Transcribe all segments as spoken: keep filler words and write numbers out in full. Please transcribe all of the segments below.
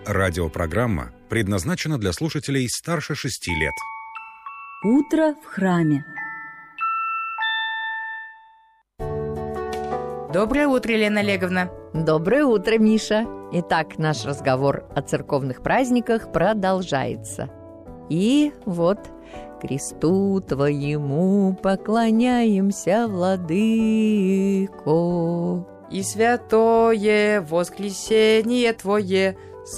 Радиопрограмма предназначена для слушателей старше шести лет. Утро в храме. Доброе утро, Елена Олеговна. Доброе утро, Миша. Итак, наш разговор о церковных праздниках продолжается. И вот кресту Твоему поклоняемся, Владыко. И святое воскресение Твое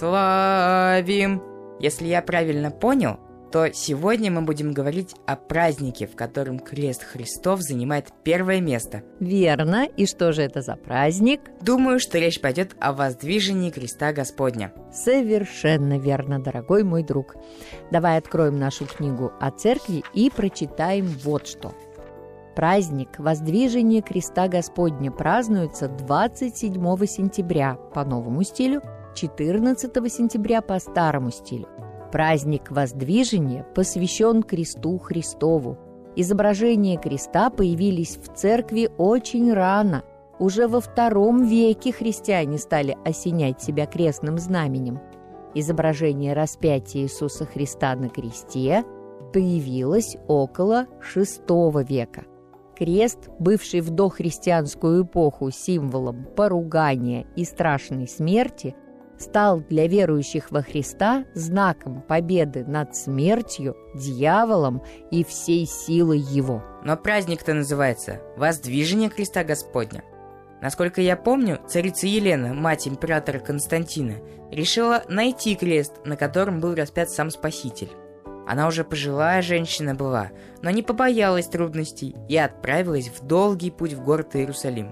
славим. Если я правильно понял, то сегодня мы будем говорить о празднике, в котором крест Христов занимает первое место. Верно. И что же это за праздник? Думаю, что речь пойдет о воздвижении креста Господня. Совершенно верно, дорогой мой друг. Давай откроем нашу книгу о церкви и прочитаем вот что. Праздник воздвижения креста Господня празднуется двадцать седьмого сентября по новому стилю, четырнадцатого сентября по старому стилю. Праздник воздвижения посвящен кресту Христову. Изображения креста появились в церкви очень рано. Уже во втором веке христиане стали осенять себя крестным знаменем. Изображение распятия Иисуса Христа на кресте появилось около шестого века. Крест, бывший в дохристианскую эпоху символом поругания и страшной смерти, стал для верующих во Христа знаком победы над смертью, дьяволом и всей силой его. Но праздник-то называется «Воздвижение креста Господня». Насколько я помню, царица Елена, мать императора Константина, решила найти крест, на котором был распят сам Спаситель. Она уже пожилая женщина была, но не побоялась трудностей и отправилась в долгий путь в город Иерусалим.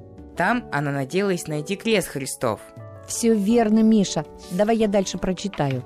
Там она надеялась найти крест Христов. Все верно, Миша. Давай я дальше прочитаю.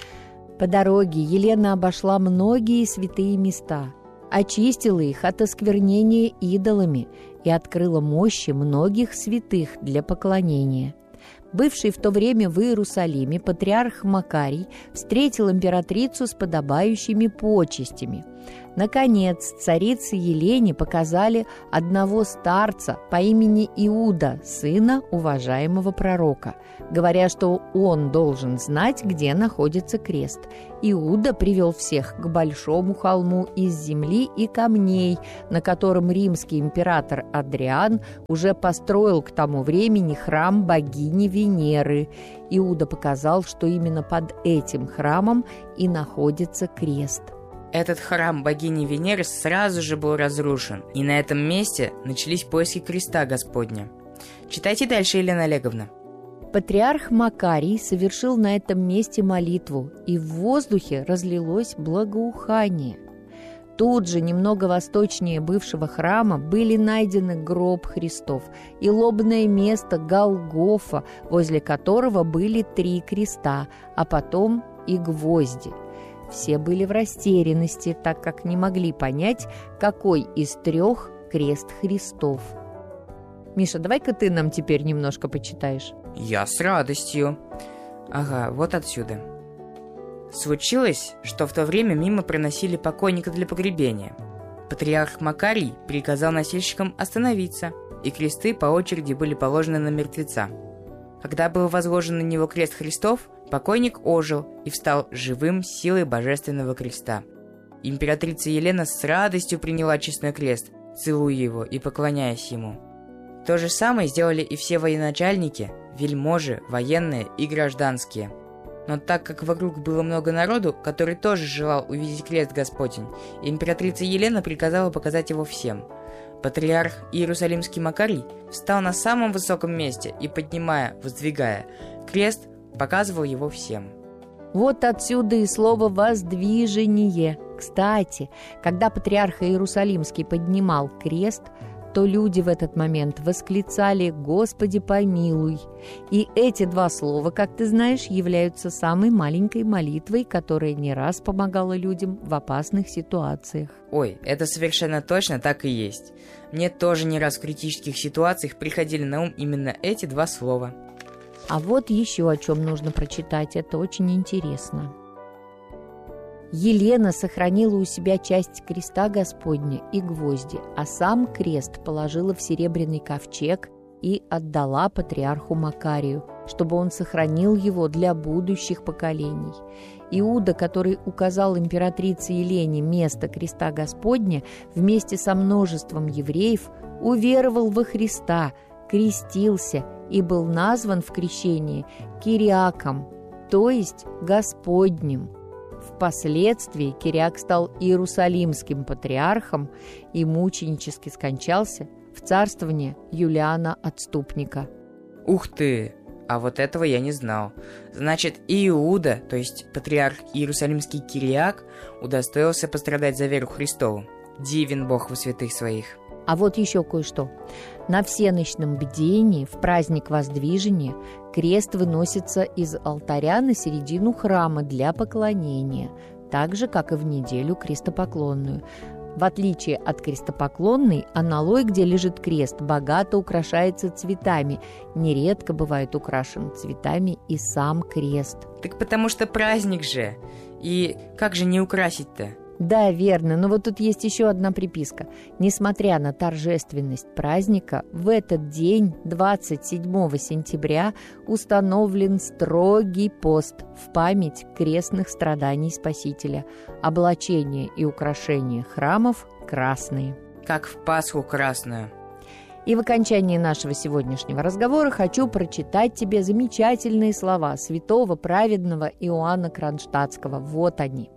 По дороге Елена обошла многие святые места, очистила их от осквернения идолами и открыла мощи многих святых для поклонения. Бывший в то время в Иерусалиме патриарх Макарий встретил императрицу с подобающими почестями. Наконец, царице Елене показали одного старца по имени Иуда, сына уважаемого пророка, говоря, что он должен знать, где находится крест. Иуда привел всех к большому холму из земли и камней, на котором римский император Адриан уже построил к тому времени храм богини Венеры. Иуда показал, что именно под этим храмом и находится крест. Этот храм богини Венеры сразу же был разрушен, и на этом месте начались поиски креста Господня. Читайте дальше, Елена Олеговна. Патриарх Макарий совершил на этом месте молитву, и в воздухе разлилось благоухание. Тут же, немного восточнее бывшего храма, были найдены гроб Христов и лобное место Голгофа, возле которого были три креста, а потом и гвозди. Все были в растерянности, так как не могли понять, какой из трех крест Христов. Миша, давай-ка ты нам теперь немножко почитаешь. Я с радостью. Ага, вот отсюда. Случилось, что в то время мимо проносили покойника для погребения. Патриарх Макарий приказал носильщикам остановиться, и кресты по очереди были положены на мертвеца. Когда был возложен на него крест Христов, покойник ожил и встал живым силой божественного креста. Императрица Елена с радостью приняла честной крест, целуя его и поклоняясь ему. То же самое сделали и все военачальники, вельможи, военные и гражданские. Но так как вокруг было много народу, который тоже желал увидеть крест Господень, императрица Елена приказала показать его всем. Патриарх Иерусалимский Макарий встал на самом высоком месте и, поднимая, воздвигая крест, показывал его всем. Вот отсюда и слово «воздвижение». Кстати, когда патриарх Иерусалимский поднимал крест, то люди в этот момент восклицали «Господи, помилуй». И эти два слова, как ты знаешь, являются самой маленькой молитвой, которая не раз помогала людям в опасных ситуациях. Ой, это совершенно точно так и есть. Мне тоже не раз в критических ситуациях приходили на ум именно эти два слова. А вот еще о чем нужно прочитать, это очень интересно. Елена сохранила у себя часть креста Господня и гвозди, а сам крест положила в серебряный ковчег и отдала патриарху Макарию, чтобы он сохранил его для будущих поколений. Иуда, который указал императрице Елене место креста Господня, вместе со множеством евреев уверовал во Христа, крестился и был назван в крещении Кириаком, то есть Господним. Впоследствии Кириак стал иерусалимским патриархом и мученически скончался в царствовании Юлиана Отступника. Ух ты! А вот этого я не знал. Значит, и Иуда, то есть патриарх Иерусалимский Кириак, удостоился пострадать за веру Христову. Дивен Бог во святых своих. А вот еще кое-что. На всенощном бдении в праздник Воздвижения крест выносится из алтаря на середину храма для поклонения, так же, как и в неделю крестопоклонную. В отличие от крестопоклонной, аналой, где лежит крест, богато украшается цветами. Нередко бывает украшен цветами и сам крест. Так потому что праздник же. И как же не украсить-то? Да, верно, но вот тут есть еще одна приписка. Несмотря на торжественность праздника, в этот день, двадцать седьмого сентября, установлен строгий пост в память крестных страданий Спасителя. Облачение и украшение храмов красные. Как в Пасху красную. И в окончании нашего сегодняшнего разговора хочу прочитать тебе замечательные слова святого праведного Иоанна Кронштадтского. Вот они.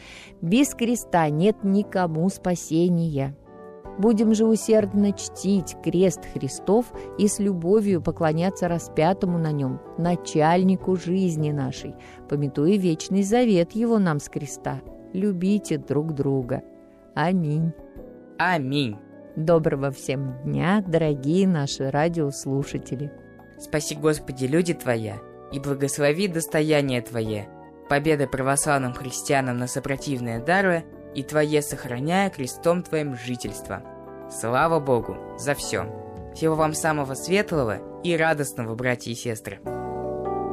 «Без креста нет никому спасения. Будем же усердно чтить крест Христов и с любовью поклоняться распятому на нем, начальнику жизни нашей, памятуя вечный завет его нам с креста. Любите друг друга. Аминь». Аминь. Доброго всем дня, дорогие наши радиослушатели. Спаси, Господи, люди Твоя, и благослови достояние Твое, победы православным христианам на сопротивное даруя, и Твое сохраняя крестом Твоим жительство. Слава Богу за все. Всего вам самого светлого и радостного, братья и сестры.